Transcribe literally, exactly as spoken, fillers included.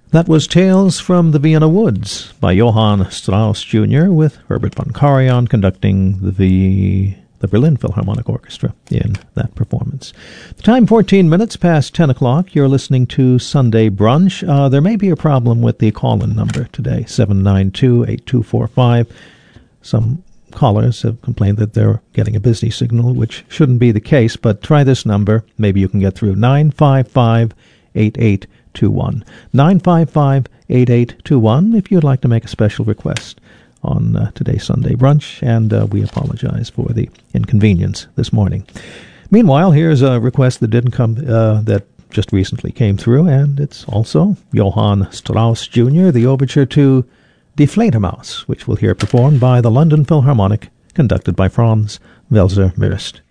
That was Tales from the Vienna Woods by Johann Strauss Junior with Herbert von Karajan conducting the the Berlin Philharmonic Orchestra in that performance. The time fourteen minutes past ten o'clock. You're listening to Sunday Brunch. Uh, there may be a problem with the call-in number today, seven nine two, eight two four five. Some callers have complained that they're getting a busy signal, which shouldn't be the case, but try this number. Maybe you can get through nine five five, eight eight two one. nine five five, eight eight two one if you'd like to make a special request on uh, today's Sunday Brunch, and uh, we apologize for the inconvenience this morning. Meanwhile, here's a request that didn't come, uh, that just recently came through, and it's also Johann Strauss Junior, the overture to Die Fledermaus, which we'll hear performed by the London Philharmonic, conducted by Franz Welser-Möst.